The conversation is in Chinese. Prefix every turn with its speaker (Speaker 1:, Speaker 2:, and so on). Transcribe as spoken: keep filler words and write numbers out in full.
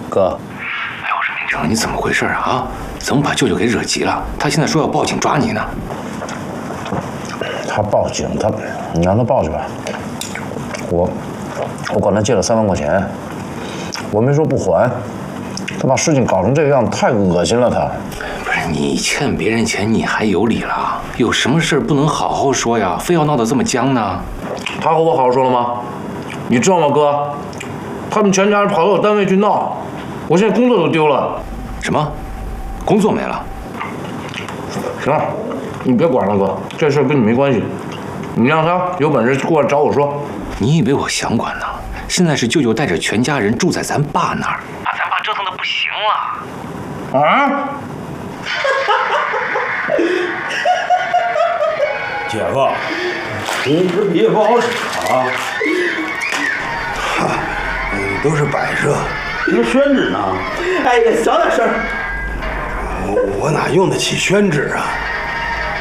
Speaker 1: 哥，
Speaker 2: 哎，我说明成，你怎么回事啊？啊，怎么把舅舅给惹急了？他现在说要报警抓你呢。
Speaker 1: 他报警，他你让他报去吧。我我管他借了三万块钱，我没说不还。他把事情搞成这个样，太恶心了他。
Speaker 2: 不是你欠别人钱，你还有理了？有什么事不能好好说呀？非要闹得这么僵呢？
Speaker 1: 他和我好好说了吗？你知道吗，哥？他们全家人跑到我单位去闹，我现在工作都丢了。
Speaker 2: 什么？工作没了？
Speaker 1: 行了，你别管了，哥，这事跟你没关系。你让他有本事过来找我说。
Speaker 2: 你以为我想管呢？现在是舅舅带着全家人住在咱爸那儿，把咱爸折腾的不行了。
Speaker 1: 啊！
Speaker 3: 姐夫，你这皮也不好使啊。
Speaker 4: 哈，嗯，都是摆设。
Speaker 3: 那宣纸呢？
Speaker 5: 哎呀，小点声。
Speaker 4: 我我哪用得起宣纸啊？